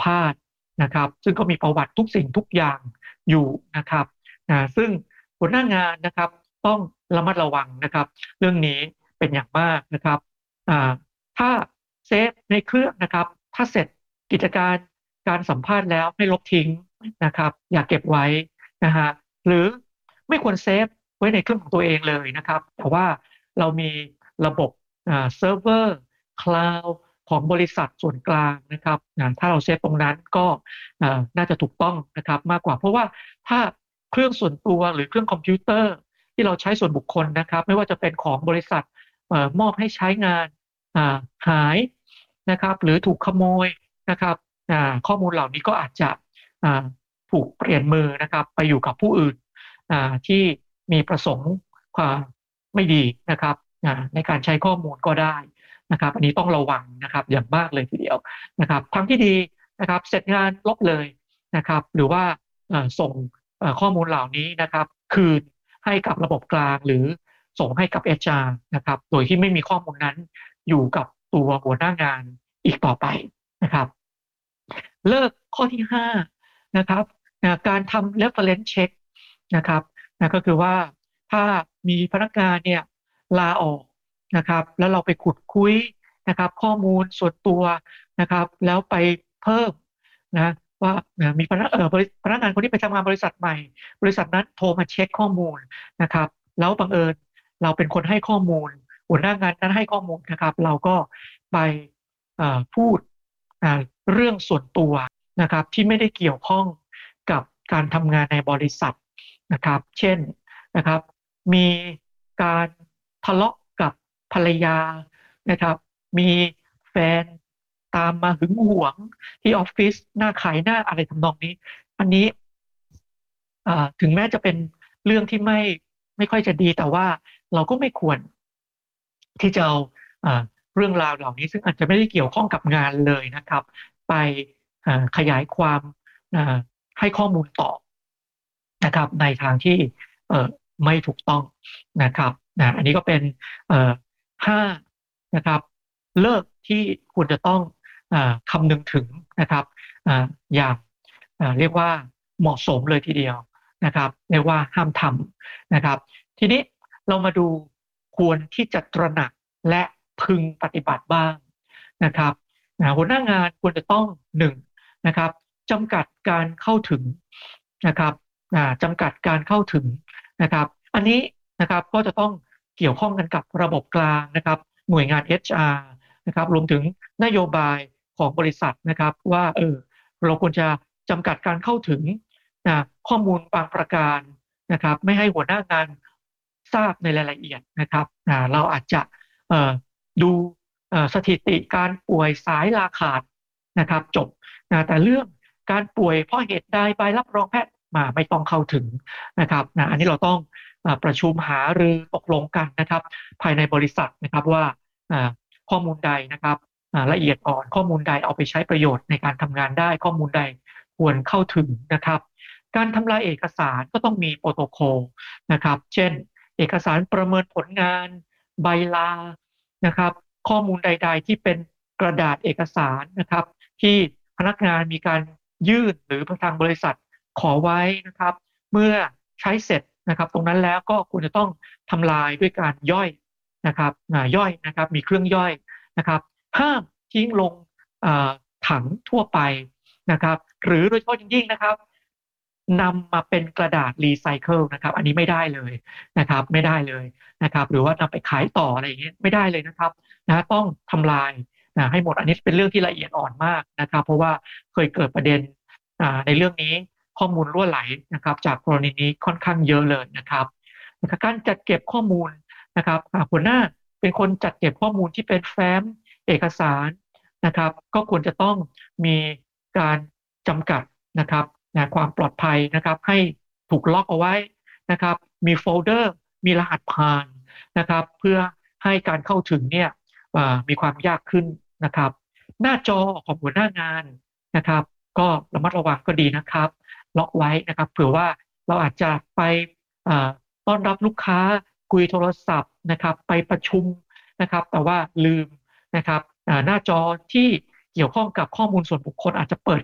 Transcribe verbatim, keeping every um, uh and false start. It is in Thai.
าษณ์นะครับซึ่งก็มีประวัติทุกสิ่งทุกอย่างอยู่นะครับนะซึ่งหัวหน้างานนะครับต้องระมัดระวังนะครับเรื่องนี้เป็นอย่างมากนะครับอ่าถ้าเซฟในเครื่องนะครับถ้าเสร็จกิจการการสัมภาษณ์แล้วให้ลบทิ้งนะครับอย่าเก็บไว้นะฮะหรือไม่ควรเซฟไว้ในเครื่องของตัวเองเลยนะครับแต่ว่าเรามีระบบเซิร์ฟเวอร์คลาวด์ของบริษัทส่วนกลางนะครับถ้าเราเซฟตรงนั้นก็น่าจะถูกต้องนะครับมากกว่าเพราะว่าถ้าเครื่องส่วนตัวหรือเครื่องคอมพิวเตอร์ที่เราใช้ส่วนบุคคลนะครับไม่ว่าจะเป็นของบริษัทมอบให้ใช้งานหายนะครับหรือถูกขโมยนะครับข้อมูลเหล่านี้ก็อาจจะถูกเปลี่ยนมือนะครับไปอยู่กับผู้อื่นที่มีประสงค์ความไม่ดีนะครับในการใช้ข้อมูลก็ได้นะครับอันนี้ต้องระวังนะครับอย่างมากเลยทีเดียวนะครับทางที่ดีนะครับเสร็จงานลบเลยนะครับหรือว่าส่งข้อมูลเหล่านี้นะครับคืนให้กับระบบกลางหรือส่งให้กับ เอช อาร์ นะครับโดยที่ไม่มีข้อมูลนั้นอยู่กับตัวหัวหน้างานอีกต่อไปนะครับเลิกข้อที่ห้านะครับการทำ reference check นะครับนะก็คือว่าถ้ามีพนักงานเนี่ยลาออกนะครับแล้วเราไปขุดคุยนะครับข้อมูลส่วนตัวนะครับแล้วไปเพิ่มนะว่ามีพนักเออพนักงานคนที่ไปทำงานบริษัทใหม่บริษัทนั้นโทรมาเช็คข้อมูลนะครับแล้วบังเอิญเราเป็นคนให้ข้อมูลหัวหน้างานนั้นให้ข้อมูลนะครับเราก็ไปพูดเรื่องส่วนตัวนะครับที่ไม่ได้เกี่ยวข้องกับการทำงานในบริษัทนะครับเช่นนะครับมีการทะเลาะกับภรรยานะครับมีแฟนตามมาหึงหวงที่ออฟฟิศหน้าขายหน้าอะไรทำนองนี้อันนี้ถึงแม้จะเป็นเรื่องที่ไม่ไม่ค่อยจะดีแต่ว่าเราก็ไม่ควรที่จะเอาเรื่องราวเหล่านี้ซึ่งอาจจะไม่ได้เกี่ยวข้องกับงานเลยนะครับไปขยายความให้ข้อมูลต่อนะครับในทางที่ไม่ถูกต้องนะครับนะอันนี้ก็เป็นห้านะครับเลิกที่ควรจะต้องคำนึงถึงนะครับอย่างเรียกว่าเหมาะสมเลยทีเดียวนะครับเรียกว่าห้ามทำนะครับทีนี้เรามาดูควรที่จะตระหนักและพึงปฏิบัติบ้างนะครับหัวหน้างานควรจะต้องหนึ่งนะครับจำกัดการเข้าถึงนะครับจำกัดการเข้าถึงนะครับอันนี้นะครับก็จะต้องเกี่ยวข้องกันกับระบบกลางนะครับหน่วยงาน เอช อาร์ นะครับรวมถึงนโยบายของบริษัทนะครับว่าเออเราควรจะจำกัดการเข้าถึงนะข้อมูลบางประการนะครับไม่ให้หัวหน้างานทราบในรายละเอียดนะครับเราอาจจะดูสถิติการป่วยสายลาขาดนะครับจบนะแต่เรื่องการป่วยเพราะเหตุใดใบรับรองแพทย์มาไม่ต้องเข้าถึงนะครับนะอันนี้เราต้องประชุมหารือตกลงกันนะครับภายในบริษัทนะครับว่าข้อมูลใดนะครับละเอียดอ่อนข้อมูลใดเอาไปใช้ประโยชน์ในการทำงานได้ข้อมูลใดควรเข้าถึงนะครับการทำลายเอกสารก็ต้องมีโปรโตโคลนะครับเช่นเอกสารประเมินผลงานใบลานะครับข้อมูลใดๆที่เป็นกระดาษเอกสารนะครับที่พนักงานมีการยื่นหรือทางบริษัทขอไว้นะครับเมื่อใช้เสร็จนะครับตรงนั้นแล้วก็ควรจะต้องทำลายด้วยการย่อยนะครับย่อยนะครับมีเครื่องย่อยนะครับห้ามทิ้งลงถังทั่วไปนะครับหรือโดยเฉพาะยิ่งนะครับนำมาเป็นกระดาษรีไซเคิลนะครับอันนี้ไม่ได้เลยนะครับไม่ได้เลยนะครับหรือว่านำไปขายต่ออะไรอย่างเงี้ยไม่ได้เลยนะครับนะต้องทำลายนะให้หมดอันนี้เป็นเรื่องที่ละเอียดอ่อนมากนะครับเพราะว่าเคยเกิดประเด็นในเรื่องนี้ข้อมูลรั่วไหลนะครับจากกรณีนี้ค่อนข้างเยอะเลยนะครับการจัดเก็บข้อมูลนะครับหัวหน้าเป็นคนจัดเก็บข้อมูลที่เป็นแฟ้มเอกสารนะครับก็ควรจะต้องมีการจำกัดนะครับนะความปลอดภัยนะครับให้ถูกล็อกเอาไว้นะครับมีโฟลเดอร์มีรหัสผ่านนะครับเพื่อให้การเข้าถึงเนี่ยมีความยากขึ้นนะครับหน้าจอของหัวหน้างานนะครับก็ระมัดระวังก็ดีนะครับล็อกไว้นะครับเผื่อว่าเราอาจจะไปต้อนรับลูกค้าคุยโทรศัพท์นะครับไปประชุมนะครับแต่ว่าลืมนะครับหน้าจอที่เกี่ยวข้องกับข้อมูลส่วนบุคคลอาจจะเปิด